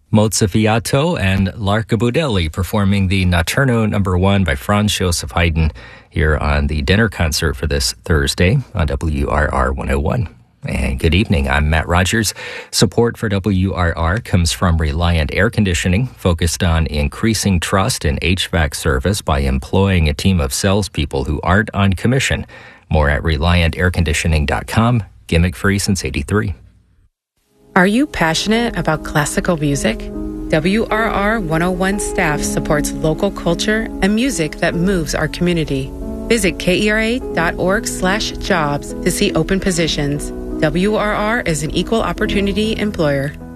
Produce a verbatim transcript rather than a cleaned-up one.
Mozzafiato and L'Archibudelli performing the Notturno number one by Franz Joseph Haydn here on the dinner concert for this Thursday on W R R one oh one. And good evening, I'm Matt Rogers. Support for W R R comes from Reliant Air Conditioning, focused on increasing trust in H V A C service by employing a team of salespeople who aren't on commission. More at reliant air conditioning dot com, gimmick free since eighty-three. Are you passionate about classical music? W R R one oh one staff supports local culture and music that moves our community. Visit kera.org slash jobs to see open positions. W R R is an equal opportunity employer.